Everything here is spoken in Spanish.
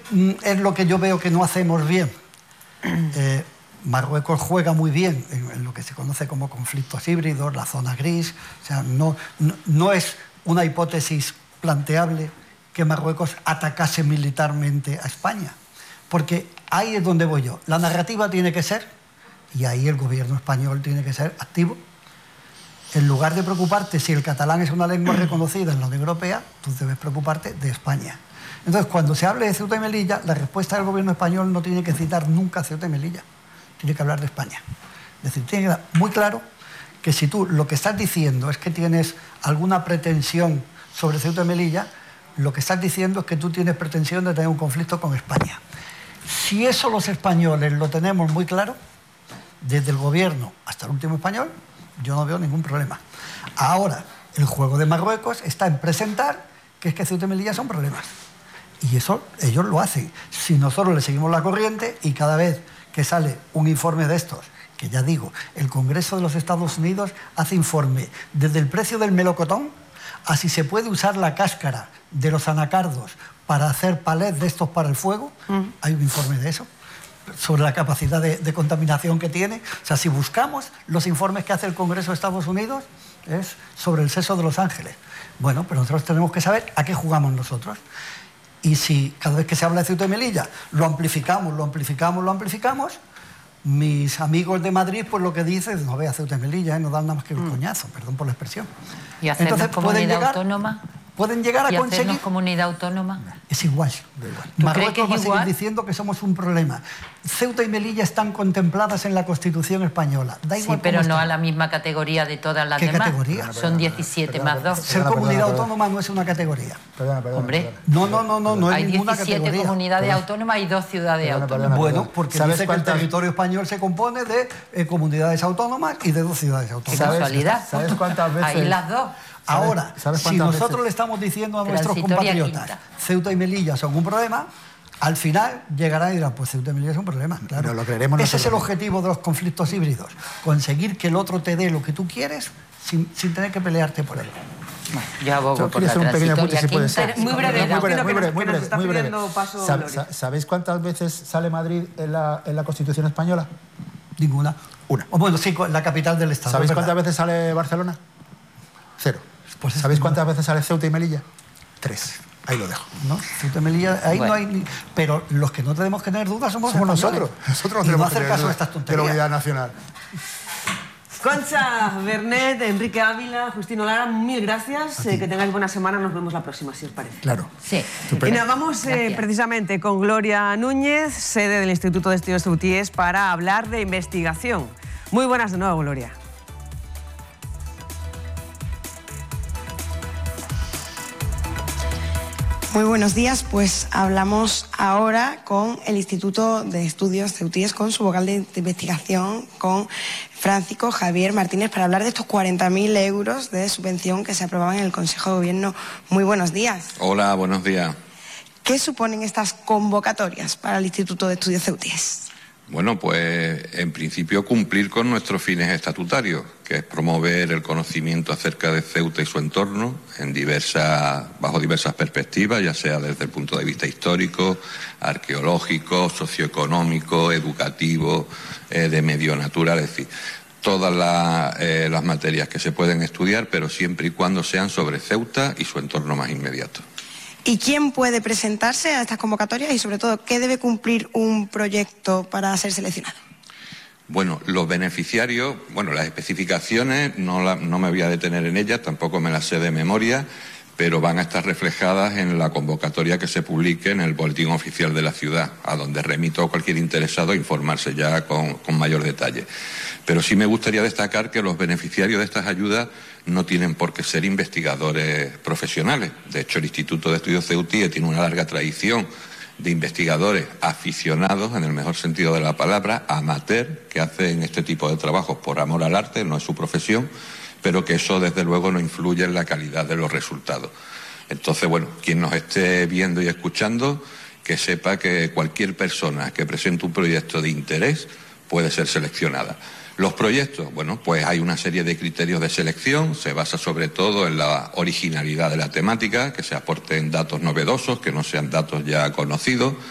es lo que yo veo que no hacemos bien. Marruecos juega muy bien en lo que se conoce como conflictos híbridos, la zona gris. O sea, no es una hipótesis planteable que Marruecos atacase militarmente a España, porque ahí es donde voy yo. La narrativa tiene que ser, y ahí el gobierno español tiene que ser activo. En lugar de preocuparte si el catalán es una lengua reconocida en la Unión Europea, tú debes preocuparte de España. Entonces, cuando se hable de Ceuta y Melilla, la respuesta del gobierno español no tiene que citar nunca Ceuta y Melilla, tiene que hablar de España. Es decir, tiene que quedar muy claro que si tú lo que estás diciendo es que tienes alguna pretensión sobre Ceuta y Melilla, lo que estás diciendo es que tú tienes pretensión de tener un conflicto con España. Si eso los españoles lo tenemos muy claro, desde el gobierno hasta el último español, yo no veo ningún problema. Ahora, el juego de Marruecos está en presentar que es que Ceuta y Melilla son problemas. Y eso ellos lo hacen. Si nosotros le seguimos la corriente y cada vez que sale un informe de estos, que ya digo, el Congreso de los Estados Unidos hace informe desde el precio del melocotón a si se puede usar la cáscara de los anacardos para hacer palets de estos para el fuego, hay un informe de eso, sobre la capacidad de contaminación que tiene. O sea, si buscamos los informes que hace el Congreso de Estados Unidos, es sobre el seso de Los Ángeles. Bueno, pero nosotros tenemos que saber a qué jugamos nosotros. Y si cada vez que se habla de Ceuta y Melilla lo amplificamos, mis amigos de Madrid, pues lo que dicen, no vea Ceuta y Melilla, no dan nada más que un coñazo, perdón por la expresión. ¿Y hacernos comunidad autónoma? Pueden llegar a conseguir... ¿Y hacernos comunidad autónoma? Es igual. Marruecos va a seguir diciendo que somos un problema. Ceuta y Melilla están contempladas en la Constitución española. Da igual. Sí, pero no a la misma categoría de todas las demás. ¿Qué categoría? Son 17 más 2. Ser comunidad autónoma no es una categoría. Hombre. No es ninguna categoría. Hay 17 comunidades autónomas y 2 ciudades autónomas. Bueno, porque dice que el territorio español se compone de comunidades autónomas y de 2 ciudades autónomas. Qué casualidad. ¿Sabes cuántas veces? Hay las 2. Ahora, si nosotros le estamos diciendo a nuestros compatriotas Ceuta y Melilla son un problema, al final llegarán y dirán, pues Ceuta y Melilla es un problema. Claro. Lo creeremos. Ese es el objetivo de los conflictos híbridos, conseguir que el otro te dé lo que tú quieres sin tener que pelearte por él. Yo abogo por la transitoria. Muy breve. ¿Sabéis cuántas veces sale Madrid en la Constitución española? Ninguna. Una. Bueno, sí, la capital del Estado. ¿Sabéis cuántas veces sale Barcelona? 0. Pues ¿sabéis cuántas veces sale Ceuta y Melilla? 3. Ahí lo dejo. ¿No? Ceuta y Melilla, ahí no hay ni... Pero los que no tenemos que tener dudas somos nosotros. Nosotros no tenemos que hacer caso a estas tonterías. De la unidad nacional. Concha, Bernet, Enrique Ávila, Justino Lara, mil gracias. Que tengáis buena semana. Nos vemos la próxima, si os parece. Claro. Sí. Y nada, vamos precisamente con Gloria Núñez, sede del Instituto de Estudios Ceutíes, para hablar de investigación. Muy buenas de nuevo, Gloria. Muy buenos días, pues hablamos ahora con el Instituto de Estudios Ceutíes, con su vocal de investigación, con Francisco Javier Martínez, para hablar de estos 40.000 euros de subvención que se aprobaban en el Consejo de Gobierno. Muy buenos días. Hola, buenos días. ¿Qué suponen estas convocatorias para el Instituto de Estudios Ceutíes? Bueno, pues en principio cumplir con nuestros fines estatutarios, que es promover el conocimiento acerca de Ceuta y su entorno bajo diversas perspectivas, ya sea desde el punto de vista histórico, arqueológico, socioeconómico, educativo, de medio natural, es decir, todas las materias que se pueden estudiar, pero siempre y cuando sean sobre Ceuta y su entorno más inmediato. ¿Y quién puede presentarse a estas convocatorias y, sobre todo, qué debe cumplir un proyecto para ser seleccionado? Bueno, los beneficiarios, las especificaciones no me voy a detener en ellas, tampoco me las sé de memoria, pero van a estar reflejadas en la convocatoria que se publique en el Boletín Oficial de la Ciudad, a donde remito a cualquier interesado a informarse ya con mayor detalle. Pero sí me gustaría destacar que los beneficiarios de estas ayudas no tienen por qué ser investigadores profesionales. De hecho, el Instituto de Estudios Ceutíes tiene una larga tradición de investigadores aficionados, en el mejor sentido de la palabra, amateur, que hacen este tipo de trabajos por amor al arte, no es su profesión, pero que eso desde luego no influye en la calidad de los resultados. Entonces, quien nos esté viendo y escuchando, que sepa que cualquier persona que presente un proyecto de interés puede ser seleccionada. Los proyectos, pues hay una serie de criterios de selección, se basa sobre todo en la originalidad de la temática, que se aporten datos novedosos, que no sean datos ya conocidos,